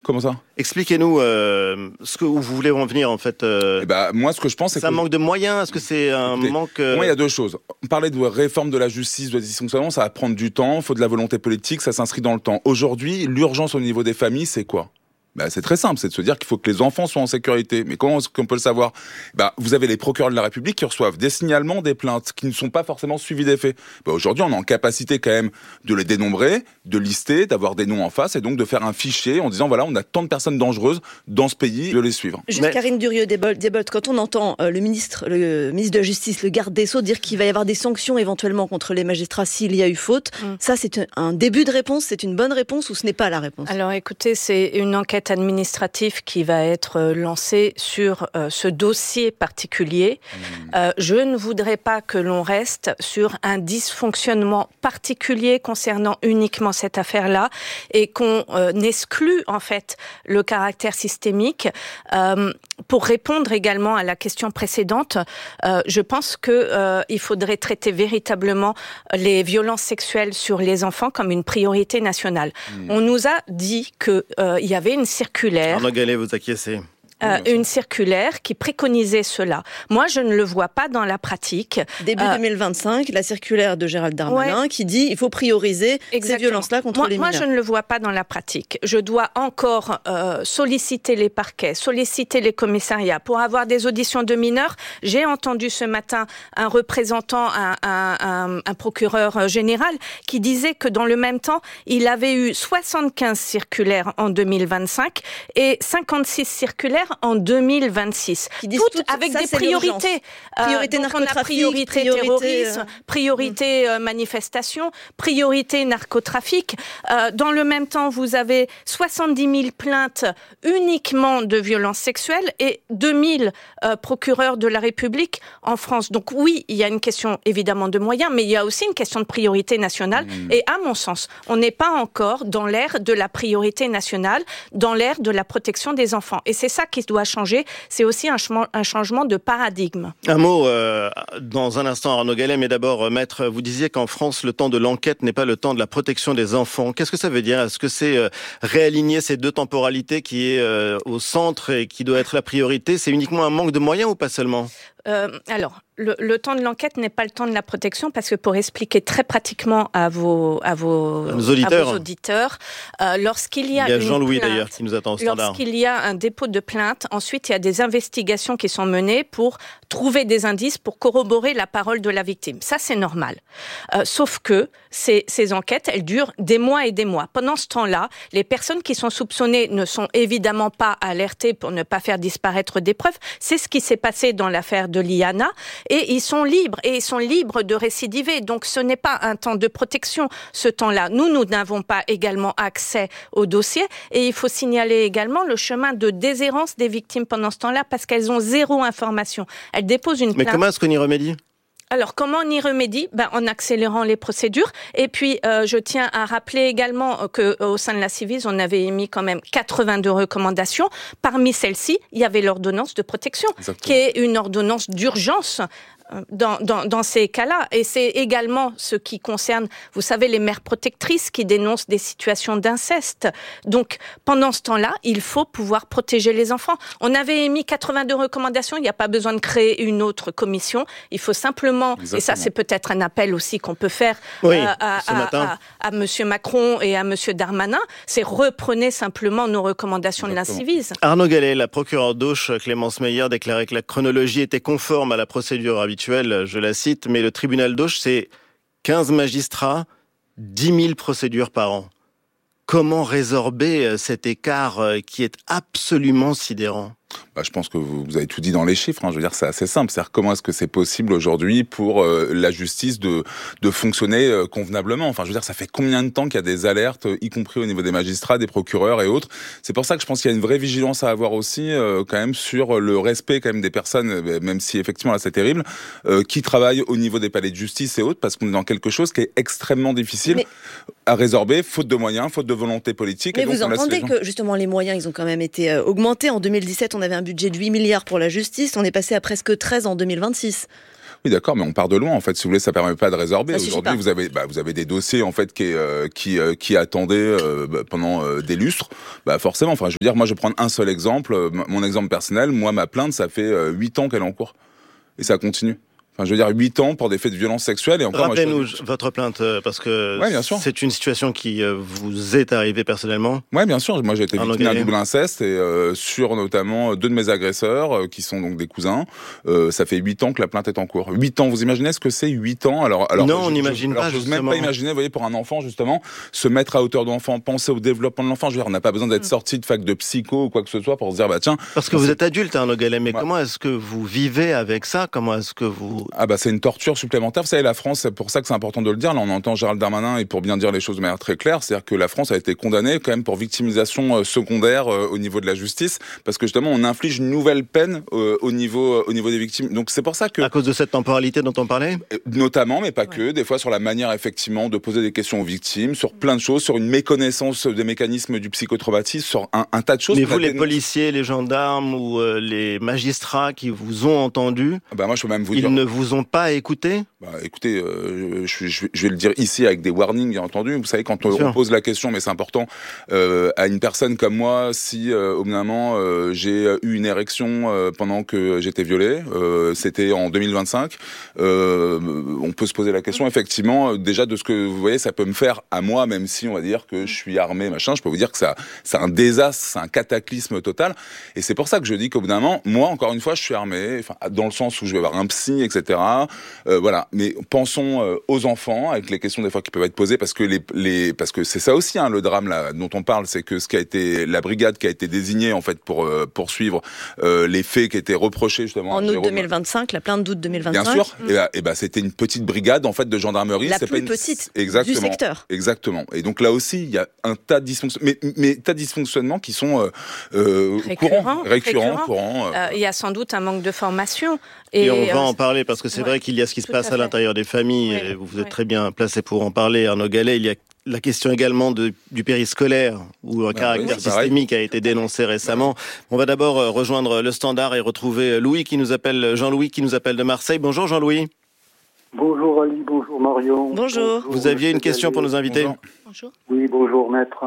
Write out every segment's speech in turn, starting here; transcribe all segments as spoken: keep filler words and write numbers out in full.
Comment ça ? Expliquez-nous euh, ce que où vous voulez en venir en fait. Euh, eh ben, moi, ce que je pense, c'est, c'est un que... manque de moyens. Est-ce que c'est un Écoutez, manque euh... Moi, il y a deux choses. On parlait de réforme de la justice, de dysfonctionnement, ça va prendre du temps. Il faut de la volonté politique, ça s'inscrit dans le temps. Aujourd'hui, l'urgence au niveau des familles, c'est quoi ? Ben, c'est très simple, c'est de se dire qu'il faut que les enfants soient en sécurité. Mais comment est-ce qu'on peut le savoir ? Ben, vous avez les procureurs de la République qui reçoivent des signalements, des plaintes, qui ne sont pas forcément suivis des faits. Ben, aujourd'hui, on est en capacité quand même de les dénombrer, de lister, d'avoir des noms en face, et donc de faire un fichier en disant, voilà, on a tant de personnes dangereuses dans ce pays, de les suivre. Juste Mais... Karine Durieux-Débolt, quand on entend euh, le ministre, le ministre de la Justice, le garde des Sceaux, dire qu'il va y avoir des sanctions éventuellement contre les magistrats s'il y a eu faute, mm. ça c'est un début de réponse, c'est une bonne réponse ou ce n'est pas la réponse ? Alors écoutez, c'est une enquête administrative qui va être lancée sur euh, ce dossier particulier. Mmh. Euh, je ne voudrais pas que l'on reste sur un dysfonctionnement particulier concernant uniquement cette affaire-là et qu'on euh, exclue en fait le caractère systémique. Euh, pour répondre également à la question précédente, euh, je pense que euh, il faudrait traiter véritablement les violences sexuelles sur les enfants comme une priorité nationale. Mmh. On nous a dit que euh, il y avait une circulaire. Arnaud Gallet, vous acquiescez. Euh, une circulaire qui préconisait cela. Moi, je ne le vois pas dans la pratique. Début euh, deux mille vingt-cinq, la circulaire de Gérald Darmanin ouais. qui dit il faut prioriser Exactement. Ces violences-là contre moi, les moi, mineurs. Moi, je ne le vois pas dans la pratique. Je dois encore euh, solliciter les parquets, solliciter les commissariats pour avoir des auditions de mineurs. J'ai entendu ce matin un représentant, un, un, un, un procureur général qui disait que dans le même temps, il avait eu soixante-quinze circulaires en deux mille vingt-cinq et cinquante-six circulaires en deux mille vingt-six. Toutes, toutes avec ça, des priorités. Priorité euh, narcotrafic, priorité, priorité terrorisme, euh... priorité euh, manifestation, priorité narcotrafic. Euh, dans le même temps, vous avez soixante-dix mille plaintes uniquement de violences sexuelles et deux mille euh, procureurs de la République en France. Donc oui, il y a une question évidemment de moyens, mais il y a aussi une question de priorité nationale. Mmh. Et à mon sens, on n'est pas encore dans l'ère de la priorité nationale, dans l'ère de la protection des enfants. Et c'est ça qui doit changer, c'est aussi un, ch- un changement de paradigme. Un mot euh, dans un instant, Arnaud Gallet, mais d'abord, euh, Maître, vous disiez qu'en France, le temps de l'enquête n'est pas le temps de la protection des enfants. Qu'est-ce que ça veut dire ? Est-ce que c'est euh, réaligner ces deux temporalités qui est euh, au centre et qui doit être la priorité ? C'est uniquement un manque de moyens ou pas seulement ? Euh, alors, le, le temps de l'enquête n'est pas le temps de la protection parce que pour expliquer très pratiquement à vos, à vos, à auditeurs, à vos auditeurs euh, lorsqu'il y a, il y a une Jean-Louis plainte, d'ailleurs qui nous attend au standard. Lorsqu'il y a un dépôt de plainte, ensuite il y a des investigations qui sont menées pour trouver des indices pour corroborer la parole de la victime. Ça, c'est normal. Euh, sauf que ces, ces enquêtes, elles durent des mois et des mois. Pendant ce temps-là, les personnes qui sont soupçonnées ne sont évidemment pas alertées pour ne pas faire disparaître des preuves. C'est ce qui s'est passé dans l'affaire de Liana. Et ils sont libres, et ils sont libres de récidiver. Donc ce n'est pas un temps de protection, ce temps-là. Nous, nous n'avons pas également accès au dossier. Et il faut signaler également le chemin de déshérence des victimes pendant ce temps-là, parce qu'elles ont zéro information. Elles déposent une plainte. Mais comment est-ce qu'on y remédie ? Alors, comment on y remédie ? Ben, en accélérant les procédures. Et puis, euh, je tiens à rappeler également que euh, au sein de la Ciivise, on avait émis quand même quatre-vingt-deux recommandations. Parmi celles-ci, il y avait l'ordonnance de protection, Exactement. Qui est une ordonnance d'urgence. Dans, dans, dans ces cas-là. Et c'est également ce qui concerne, vous savez, les mères protectrices qui dénoncent des situations d'inceste. Donc, pendant ce temps-là, il faut pouvoir protéger les enfants. On avait émis quatre-vingt-deux recommandations, il n'y a pas besoin de créer une autre commission. Il faut simplement, Exactement. Et ça c'est peut-être un appel aussi qu'on peut faire oui, euh, à, à, à, à M. Macron et à M. Darmanin, c'est reprenez simplement nos recommandations Exactement. De la Ciivise. Arnaud Gallet, la procureure d'Auch, Clémence Meyer, déclarait que la chronologie était conforme à la procédure habituelle. Je la cite, mais le tribunal d'Auch, c'est quinze magistrats, dix mille procédures par an. Comment résorber cet écart qui est absolument sidérant ? Bah, je pense que vous, vous avez tout dit dans les chiffres. Hein. Je veux dire, c'est assez simple. C'est-à-dire, comment est-ce que c'est possible aujourd'hui pour euh, la justice de de fonctionner euh, convenablement ? Enfin, je veux dire, ça fait combien de temps qu'il y a des alertes, euh, y compris au niveau des magistrats, des procureurs et autres. C'est pour ça que je pense qu'il y a une vraie vigilance à avoir aussi, euh, quand même, sur le respect quand même des personnes, euh, même si effectivement là c'est terrible, euh, qui travaillent au niveau des palais de justice et autres, parce qu'on est dans quelque chose qui est extrêmement difficile Mais... à résorber, faute de moyens, faute de volonté politique. Mais et donc vous entendez que justement les moyens, ils ont quand même été euh, augmentés. En deux mille dix-sept, on avait un budget de huit milliards pour la justice, on est passé à presque treize en deux mille vingt-six. Oui, d'accord, mais on part de loin. En fait, si vous voulez, ça permet pas de résorber. Ça suffit Aujourd'hui, pas. vous avez, bah, vous avez des dossiers en fait qui, euh, qui, euh, qui attendaient euh, bah, pendant euh, des lustres. Bah, forcément. Enfin, je veux dire, moi, je vais prendre un seul exemple. Euh, mon exemple personnel. Moi, ma plainte, ça fait euh, huit ans qu'elle est en cours, et ça continue. Enfin, je veux dire, huit ans pour des faits de violence sexuelle. Et encore, Rappelez-nous moi, je... votre plainte, parce que ouais, bien sûr. c'est une situation qui euh, vous est arrivée personnellement. Ouais, bien sûr. Moi, j'ai été victime d'un double inceste et euh, sur notamment deux de mes agresseurs, euh, qui sont donc des cousins. Euh, ça fait huit ans que la plainte est en cours. Huit ans. Vous imaginez ce que c'est, huit ans? Alors, alors non, je, on n'imagine pas. Je n'ose même pas imaginer, vous voyez, pour un enfant, justement, se mettre à hauteur de l'enfant, penser au développement de l'enfant. Je veux dire, on n'a pas besoin d'être mmh. sorti de fac de psycho ou quoi que ce soit pour se dire, bah tiens. Parce que vous êtes adulte, Arnaud Gallet, mais ouais. comment est-ce que vous vivez avec ça? Comment est-ce que vous... Ah bah, c'est une torture supplémentaire. Vous savez, la France, c'est pour ça que c'est important de le dire. Là, on entend Gérald Darmanin, et pour bien dire les choses de manière très claire, c'est-à-dire que la France a été condamnée quand même pour victimisation secondaire au niveau de la justice, parce que justement, on inflige une nouvelle peine au niveau au niveau des victimes. Donc c'est pour ça que... À cause de cette temporalité dont on parlait? Notamment, mais pas ouais. que. Des fois, sur la manière, effectivement, de poser des questions aux victimes, sur plein de choses, sur une méconnaissance des mécanismes du psychotraumatisme, sur un, un tas de choses. Mais vous, les policiers, les gendarmes ou euh, les magistrats qui vous ont entendu, bah moi, je peux même vous ils dire... ne vous ont pas écouté? Bah, écoutez, euh, je, je, je vais le dire ici avec des warnings, bien entendu. Vous savez, quand on, on pose la question, mais c'est important, euh, à une personne comme moi, si euh, au bout d'un moment euh, j'ai eu une érection euh, pendant que j'étais violé, euh, c'était en deux mille vingt-cinq, euh, on peut se poser la question, effectivement, déjà de ce que vous voyez, ça peut me faire à moi, même si on va dire que je suis armé, machin, je peux vous dire que ça, c'est un désastre, c'est un cataclysme total. Et c'est pour ça que je dis qu'au bout d'un moment, moi, encore une fois, je suis armé, enfin, dans le sens où je vais avoir un psy, et cetera. Euh, voilà. Mais pensons euh, aux enfants, avec les questions des fois qui peuvent être posées, parce que les, les parce que c'est ça aussi hein, le drame là dont on parle, c'est que ce qui a été la brigade qui a été désignée en fait pour euh, poursuivre euh, les faits qui étaient reprochés justement en août deux mille vingt-cinq, la plainte d'août deux mille vingt-cinq. Bien sûr, mmh. et bah, et bah c'était une petite brigade en fait de gendarmerie, la c'est plus pas une... petite exactement, du secteur. Exactement. Et donc là aussi il y a un tas de dysfonctionnements, mais, mais tas de dysfonctionnements qui sont euh, euh, récurrents, courants, récurrents, récurrents. courants. Euh, euh, il y a sans doute un manque de formation. Et, et on va euh, en parler parce que c'est ouais, vrai qu'il y a ce qui se passe à, à l'intérieur des familles. Oui, et vous êtes oui. très bien placé pour en parler, Arnaud Gallet. Il y a la question également de, du périscolaire, où un bah caractère oui, systémique pareil. a été dénoncé récemment. Bah oui. On va d'abord rejoindre le standard et retrouver Louis qui nous appelle, Jean-Louis qui nous appelle de Marseille. Bonjour Jean-Louis. Bonjour Ali, bonjour Marion. Bonjour. Vous aviez une question pour nos invités? Bonjour. Oui, bonjour maître.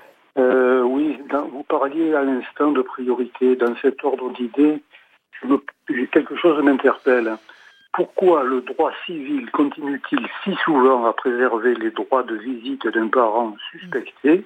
Euh, oui, dans, vous parliez à l'instant de priorité. Dans cet ordre d'idées, quelque chose m'interpelle. Pourquoi le droit civil continue-t-il si souvent à préserver les droits de visite d'un parent suspecté,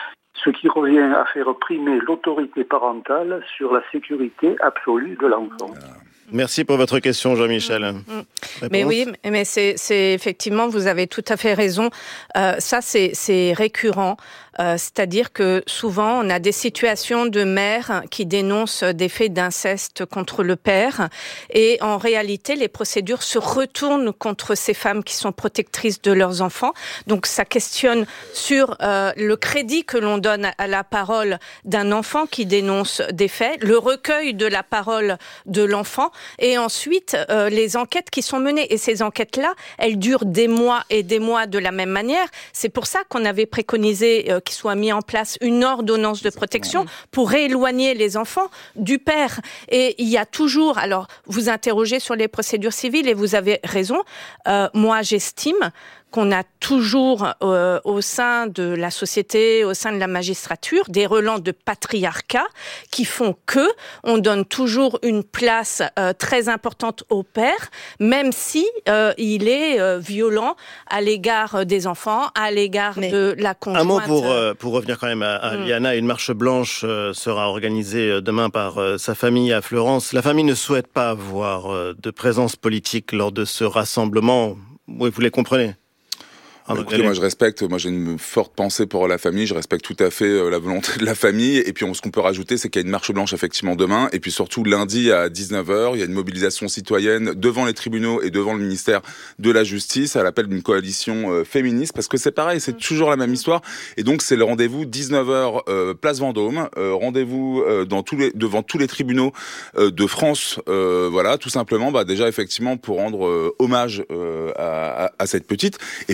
ce qui revient à faire primer l'autorité parentale sur la sécurité absolue de l'enfant? Merci pour votre question, Jean-Michel. Mmh. Mais oui, mais c'est, c'est effectivement, vous avez tout à fait raison. Euh, ça, c'est, c'est récurrent. Euh, c'est-à-dire que souvent, on a des situations de mères qui dénoncent des faits d'inceste contre le père. Et en réalité, les procédures se retournent contre ces femmes qui sont protectrices de leurs enfants. Donc, ça questionne sur euh, le crédit que l'on donne à la parole d'un enfant qui dénonce des faits, le recueil de la parole de l'enfant, et ensuite euh, les enquêtes qui sont menées. Et ces enquêtes-là, elles durent des mois et des mois de la même manière. C'est pour ça qu'on avait préconisé euh, qu'il soit mis en place une ordonnance de protection pour éloigner les enfants du père. Et il y a toujours, alors vous interrogez sur les procédures civiles et vous avez raison, euh, moi j'estime qu'on a toujours euh, au sein de la société, au sein de la magistrature, des relents de patriarcat qui font que on donne toujours une place euh, très importante au père, même si euh, il est euh, violent à l'égard des enfants, à l'égard Mais... de la conjointe. Un mot pour euh, pour revenir quand même à, à Liana. Une marche blanche euh, sera organisée demain par euh, sa famille à Fleurance. La famille ne souhaite pas avoir euh, de présence politique lors de ce rassemblement. Oui, vous les comprenez? Bah, écoutez, moi je respecte, moi j'ai une forte pensée pour la famille, je respecte tout à fait euh, la volonté de la famille, et puis on, ce qu'on peut rajouter, c'est qu'il y a une marche blanche effectivement demain, et puis surtout lundi à dix-neuf heures, il y a une mobilisation citoyenne devant les tribunaux et devant le ministère de la Justice, à l'appel d'une coalition euh, féministe, parce que c'est pareil, c'est toujours la même histoire, et donc c'est le rendez-vous dix-neuf heures, euh, place Vendôme, euh, rendez-vous euh, dans tous les, devant tous les tribunaux euh, de France, euh, voilà, tout simplement, bah déjà effectivement pour rendre euh, hommage euh, à, à, à cette petite, et finalement,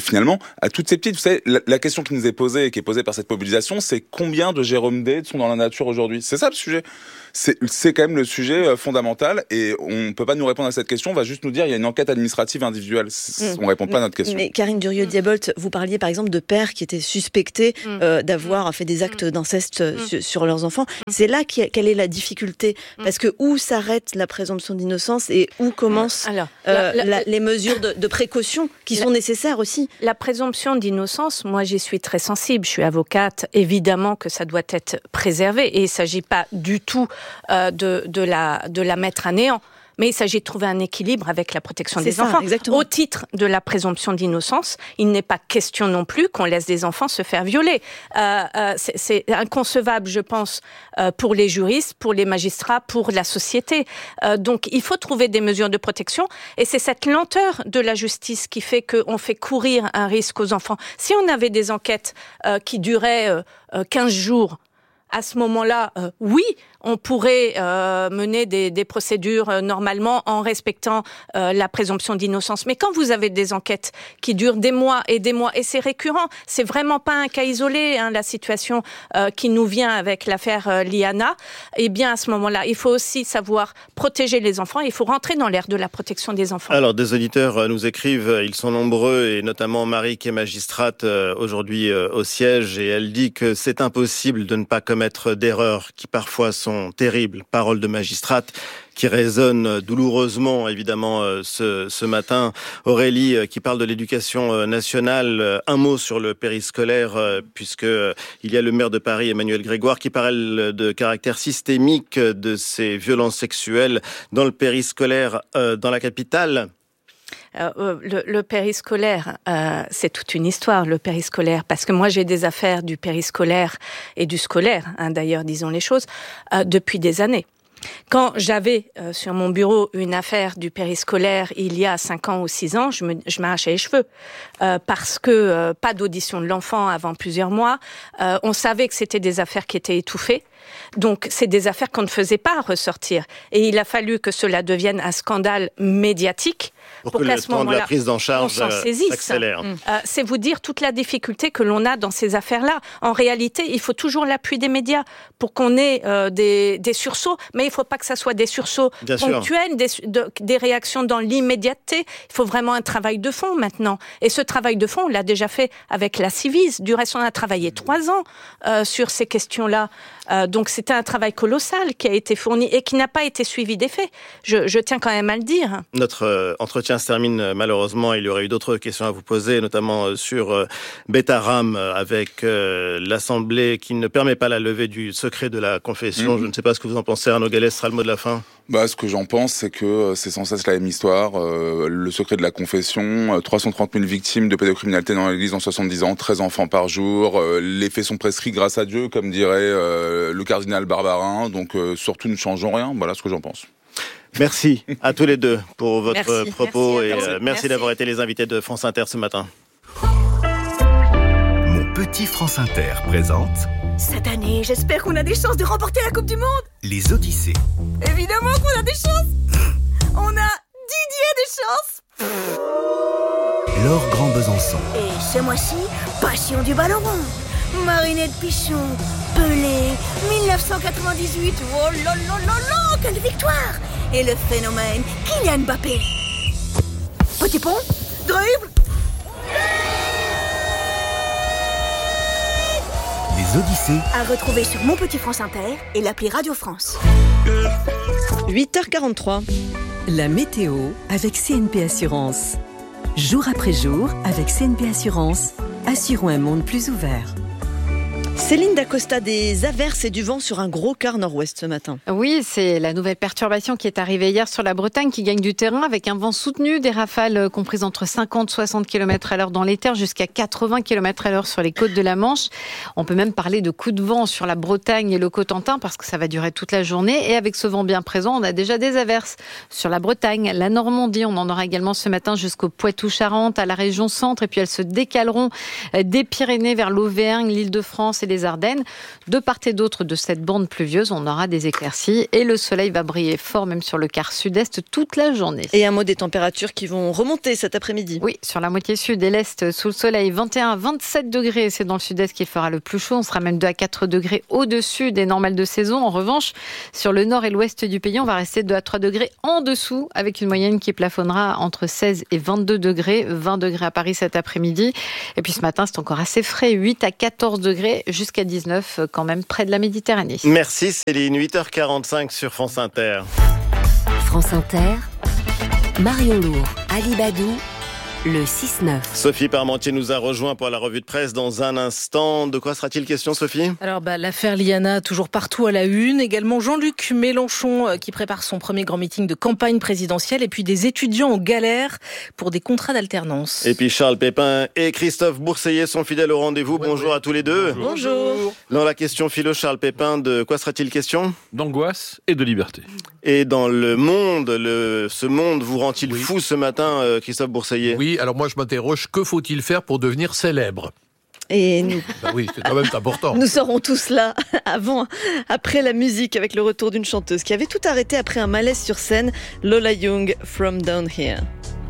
à toutes ces petites. Vous savez, la, la question qui nous est posée et qui est posée par cette mobilisation, c'est combien de Jérôme Day sont dans la nature aujourd'hui ? C'est ça le sujet. C'est, c'est quand même le sujet fondamental et on ne peut pas nous répondre à cette question. On va juste nous dire il y a une enquête administrative individuelle. Mmh. On ne répond pas à notre question. Mais Karine Durieux-Diabolt, vous parliez par exemple de pères qui étaient suspectés mmh. euh, d'avoir fait des actes d'inceste mmh. sur, sur leurs enfants. Mmh. C'est là qui, quelle est la difficulté ? Parce que où s'arrête la présomption d'innocence et où commencent Alors, euh, la, la, la, les mesures de, de précaution qui la, sont nécessaires aussi ? La présomption d'innocence, moi j'y suis très sensible. Je suis avocate. Évidemment que ça doit être préservé et il ne s'agit pas du tout Euh, de, de, la, de la mettre à néant. Mais il s'agit de trouver un équilibre avec la protection c'est des ça, enfants. Exactement. Au titre de la présomption d'innocence, il n'est pas question non plus qu'on laisse des enfants se faire violer. Euh, euh, c'est, c'est inconcevable, je pense, euh, pour les juristes, pour les magistrats, pour la société. Euh, donc, il faut trouver des mesures de protection. Et c'est cette lenteur de la justice qui fait qu'on fait courir un risque aux enfants. Si on avait des enquêtes euh, qui duraient euh, quinze jours, à ce moment-là, euh, oui, on pourrait euh, mener des, des procédures euh, normalement en respectant euh, la présomption d'innocence. Mais quand vous avez des enquêtes qui durent des mois et des mois, et c'est récurrent, c'est vraiment pas un cas isolé, hein, la situation euh, qui nous vient avec l'affaire euh, Liana, eh bien à ce moment-là, il faut aussi savoir protéger les enfants, il faut rentrer dans l'ère de la protection des enfants. Alors, des auditeurs nous écrivent, ils sont nombreux, et notamment Marie qui est magistrate euh, aujourd'hui euh, au siège, et elle dit que c'est impossible de ne pas commettre d'erreurs qui parfois sont terribles. Parole de magistrate qui résonne douloureusement, évidemment, ce, ce matin. Aurélie, qui parle de l'éducation nationale. Un mot sur le périscolaire, puisque il y a le maire de Paris, Emmanuel Grégoire, qui parle de caractère systémique de ces violences sexuelles dans le périscolaire, euh, dans la capitale. Euh, le, le périscolaire, euh, c'est toute une histoire, le périscolaire, parce que moi j'ai des affaires du périscolaire et du scolaire, hein, d'ailleurs, disons les choses, euh, depuis des années. Quand j'avais euh, sur mon bureau une affaire du périscolaire il y a cinq ans ou six ans, je, me, je m'arrachais les cheveux euh, parce que euh, pas d'audition de l'enfant avant plusieurs mois. Euh, on savait que c'était des affaires qui étaient étouffées. Donc, c'est des affaires qu'on ne faisait pas ressortir. Et il a fallu que cela devienne un scandale médiatique pour, pour que qu'à le ce temps moment-là, de la prise en charge on s'en saisisse. S'accélère. Euh, c'est vous dire toute la difficulté que l'on a dans ces affaires-là. En réalité, il faut toujours l'appui des médias pour qu'on ait euh, des, des sursauts, mais il ne faut pas que ça soit des sursauts Bien ponctuels, des, de, des réactions dans l'immédiateté. Il faut vraiment un travail de fond maintenant. Et ce travail de fond, on l'a déjà fait avec la Civis. Du reste, on a travaillé trois ans euh, sur ces questions-là. Euh, donc c'était un travail colossal qui a été fourni et qui n'a pas été suivi d'effet. Je, je tiens quand même à le dire. Notre euh, entretien se termine malheureusement. Il y aurait eu d'autres questions à vous poser, notamment euh, sur euh, Betaram, euh, avec euh, l'Assemblée qui ne permet pas la levée du secret de la confession. Mmh. Je ne sais pas ce que vous en pensez. Arnaud Gallès sera le mot de la fin. Bah, ce que j'en pense, c'est que c'est sans cesse la même histoire. Euh, le secret de la confession, trois cent trente mille victimes de pédocriminalité dans l'Église en soixante-dix ans, treize enfants par jour. Euh, les faits sont prescrits grâce à Dieu, comme dirait euh, le cardinal Barbarin. Donc euh, surtout ne changeons rien. Voilà ce que j'en pense. Merci à tous les deux pour votre merci, propos merci, et merci, euh, merci, merci d'avoir été les invités de France Inter ce matin. Mon petit France Inter présente... Cette année, j'espère qu'on a des chances de remporter la Coupe du Monde. Les Odyssées. Évidemment qu'on a des chances. On a Didier des chances. Laure Grand Besançon. Et ce mois-ci, passion du ballon rond. Marinette Pichon, Pelé, dix-neuf cent quatre-vingt-dix-huit. Oh là là là là, quelle victoire. Et le phénomène, Kylian Mbappé. Petit pont, dribble. Les Odyssées. À retrouver sur Mon Petit France Inter et l'appli Radio France. huit heures quarante-trois. La météo avec C N P Assurance. Jour après jour, avec C N P Assurance, assurons un monde plus ouvert. Céline Dacosta, des averses et du vent sur un gros quart nord-ouest ce matin. Oui, c'est la nouvelle perturbation qui est arrivée hier sur la Bretagne qui gagne du terrain avec un vent soutenu, des rafales comprises entre cinquante et soixante kilomètres à l'heure dans les terres jusqu'à quatre-vingts kilomètres à l'heure sur les côtes de la Manche. On peut même parler de coups de vent sur la Bretagne et le Cotentin parce que ça va durer toute la journée. Et avec ce vent bien présent, on a déjà des averses sur la Bretagne, la Normandie. On en aura également ce matin jusqu'au Poitou-Charentes, à la région centre. Et puis elles se décaleront des Pyrénées vers l'Auvergne, l'Île-de-France et les Ardennes. De part et d'autre de cette bande pluvieuse, on aura des éclaircies et le soleil va briller fort, même sur le quart sud-est, toute la journée. Et un mot des températures qui vont remonter cet après-midi. Oui, sur la moitié sud et l'est, sous le soleil, vingt et un à vingt-sept degrés. C'est dans le sud-est qu'il fera le plus chaud. On sera même deux à quatre degrés au-dessus des normales de saison. En revanche, sur le nord et l'ouest du pays, on va rester deux à trois degrés en dessous, avec une moyenne qui plafonnera entre seize et vingt-deux degrés. vingt degrés à Paris cet après-midi. Et puis ce matin, c'est encore assez frais. huit à quatorze degrés, jusqu'à dix-neuf quand même près de la Méditerranée. Merci Céline. huit heures quarante-cinq sur France Inter. France Inter, Marion Lourd, Ali Badou, le six neuf. Sophie Parmentier nous a rejoint pour la revue de presse dans un instant. De quoi sera-t-il question, Sophie ? Alors, bah, l'affaire Liana, toujours partout à la une. Également Jean-Luc Mélenchon euh, qui prépare son premier grand meeting de campagne présidentielle. Et puis des étudiants en galère pour des contrats d'alternance. Et puis Charles Pépin et Christophe Bourseiller sont fidèles au rendez-vous. Ouais, Bonjour ouais. à tous les deux. Bonjour. Bonjour. Dans la question philo, Charles Pépin, de quoi sera-t-il question ? D'angoisse et de liberté. Et dans le monde, le, ce monde vous rend-il oui. fou ce matin, euh, Christophe Bourseiller ? Oui, alors moi je m'interroge, que faut-il faire pour devenir célèbre ? Et nous... Ben oui, c'est quand même important. Nous serons tous là, avant, après la musique, avec le retour d'une chanteuse qui avait tout arrêté après un malaise sur scène, Lola Young, From Down Here.